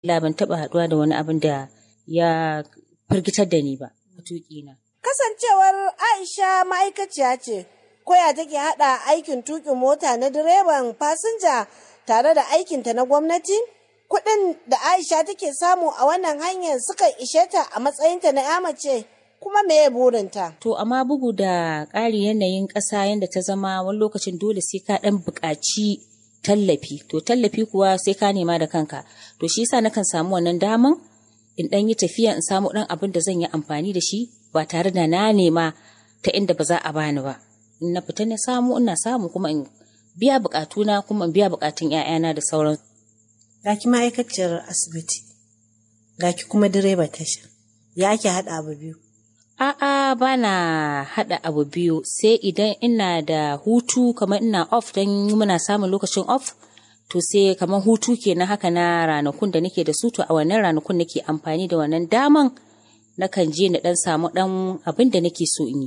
ban taɓa haɗuwa da wani abin da ya firgitar da ni ba a tuƙina. Kasancewar Aisha ma'aikaciya ce, koya take haɗa aikin tuƙin mota na direban fasinja tare da aikinta na gwamnati? Kuɗin da Aisha take samu a wannan hanyar suka ishe ta a matsayinta na 'ya mace, kuma meye burinta? To amma bugu da ƙari yanayin ƙasa yadda ta zama wani lokacin dole sai ka ɗan buƙaci tallafi. To tallafi kuwa sai ka nema da kanka. To shi yasa nakan samu wannan daman in ɗan yi tafiya in samu ɗan abin da zan yi amfani da shi ba tare da na nema ta inda ba za a bani ba. In na fita na samu ina samu kuma in biya buƙatuna kuma in biya buƙatun 'ya'yana da sauran. Ga ki ma'aikaciyar asibiti, ga ki kuma direba tasha, ya ake haɗa abu biyu? A'a ba na haɗa abu biyu sai idan ina da hutu kamar ina off don muna samun lokacin off to sai kamar hutu kenan haka na ranakun da nake da su to a wannan ranakun nake amfani da wannan daman nakan je na ɗan samu ɗan abin da nake so in yi.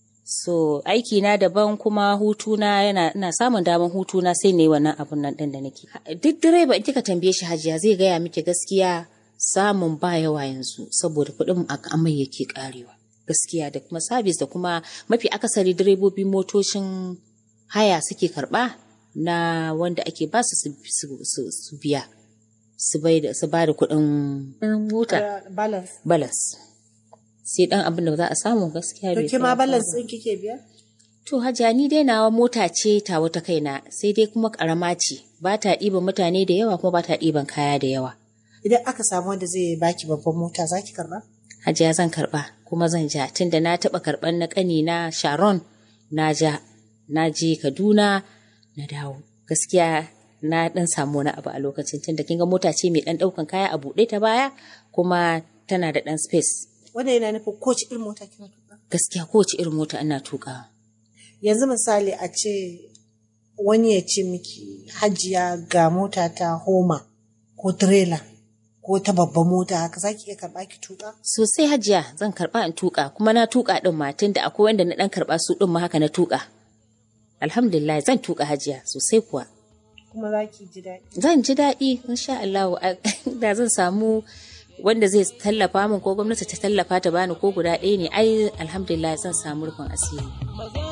So aiki na daban kuma hutuna ina samun daman hutuna sai na yi wannan abun nan ɗin da nake. Duk direba in kika tambaye shi Hajiya zai gaya miki gaskiya samun ba yawa yanzu saboda kuɗin amai yake ƙarewa. Gaskiya da kuma sabis da kuma mafi akasari direbobi motocin haya suke karɓa na wanda ake ba su biya su ba da kuɗin mota balance sai dan abin da za a samu gaskiya bai. To kima balance din kike biya? To Hajiya ni dai nawa mota ce ta wata kaina sai dai kuma karama ce ba ta ɗiban mutane da yawa kuma ba ta ɗiban kaya da yawa. Idan aka samu wanda zai baki babban mota zaki karɓa? Hajiya zan karɓa kuma zan ja tunda na taɓa karɓan na ƙani na Sharon na ja na je Kaduna na dawo. Gaskiya na ɗan samu wani abu a lokacin tunda kinga mota ce mai ɗan ɗaukan kaya a buɗe ta baya kuma tana da ɗan space. Wanda yana nufin kowace irin mota kina tuƙa? Gaskiya kowace irin mota ina tuƙa. Yanzu misali a ce wani ya ce miki Hajiya ga mota ta Homa ko trailer ko ta babban mota haka zaki iya karɓa ki tuƙa? Sosai Hajiya zan karɓa in tuƙa kuma na tuƙa ɗin ma tunda akwai wanda na ɗan karɓa su ɗin ma haka na tuƙa. Alhamdulillah zan tuƙa Hajiya sosai kuwa. Kuma za ki ji daɗi? Zan ji daɗi insha Allah da zan samu wanda zai tallafa min ko gwamnati ta tallafa ta bani ko guda ɗaya ne ai alhamdulillah zan samu rufin asiri.